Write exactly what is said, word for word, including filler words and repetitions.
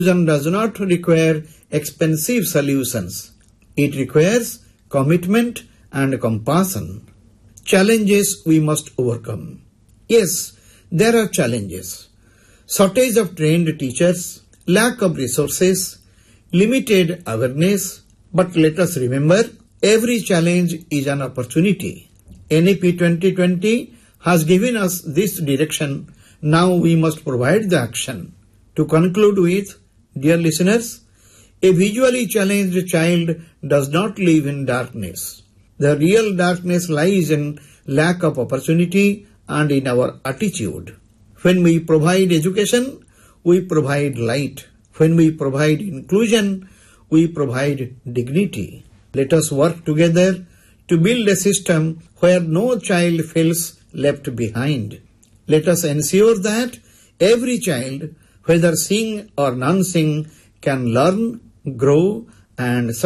Inclusion does not require expensive solutions. It requires commitment and compassion. Challenges we must overcome. Yes, there are challenges. Shortage of trained teachers, lack of resources, limited awareness. But let us remember, every challenge is an opportunity. N E P twenty twenty has given us this direction. Now we must provide the action. To conclude with, dear listeners, a visually challenged child does not live in darkness. The real darkness lies in lack of opportunity and in our attitude. When we provide education, we provide light. When we provide inclusion, we provide dignity. Let us work together to build a system where no child feels left behind. Let us ensure that every child, whether seeing or non-seeing, can learn, grow and